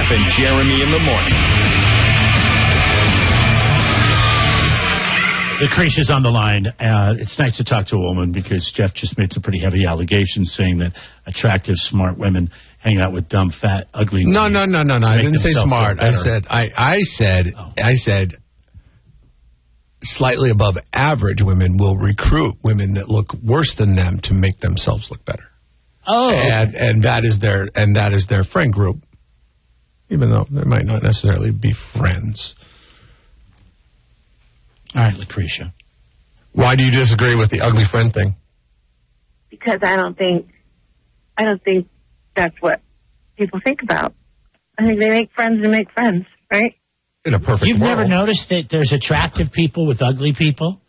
Jeff and Jeremy in the morning. Lucretia's on the line. It's nice to talk to a woman because Jeff just made some pretty heavy allegations saying that attractive, smart women hang out with dumb, fat, ugly. No. I didn't say smart. I said slightly above average women will recruit women that look worse than them to make themselves look better. Oh, and that is their friend group, even though they might not necessarily be friends. All right, Lucretia. Why do you disagree with the ugly friend thing? Because I don't think that's what people think about. I think they make friends to make friends, right? In a perfect You've world. never noticed that there's attractive people with ugly people?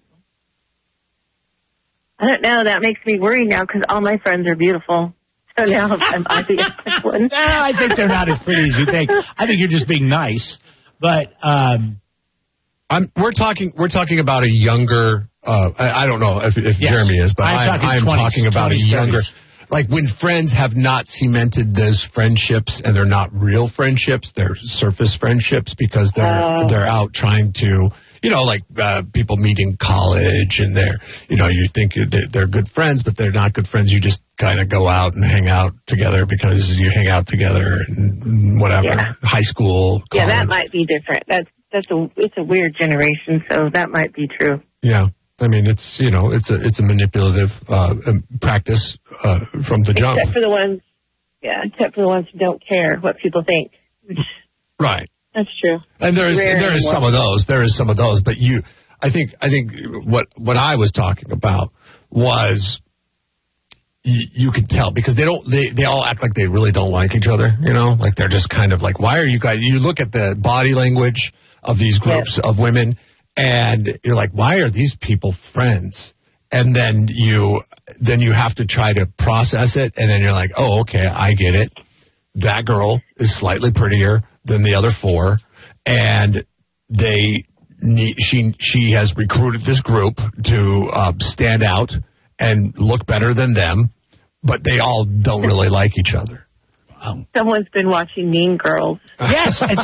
I don't know. That makes me worry now because all my friends are beautiful. So now I'm the ugly one. No, I think they're not as pretty as you think. I think you're just being nice. But we're talking about a younger. I don't know if Yes. Jeremy is, but I'm 20s, talking about 20s, a younger. 30s. Like when friends have not cemented those friendships and they're not real friendships, they're surface friendships because they're out trying to, like people meet in college and you think they're good friends, but they're not good friends. You just kind of go out and hang out together because you hang out together and whatever, high school, college. Yeah, that might be different. It's a weird generation, so that might be true. Yeah. I mean, it's a manipulative practice from the jump. Except for the ones who don't care what people think. Right. That's true. And there is some of those. There is some of those, but I think what I was talking about was you could tell because they all act like they really don't like each other, like they're just kind of like, why are you guys, you look at the body language of these groups of women and you're like, why are these people friends? And then you have to try to process it. And then you're like, oh, okay, I get it. That girl is slightly prettier than the other four. And she has recruited this group to stand out and look better than them, but they all don't really like each other. Someone's been watching Mean Girls. yes,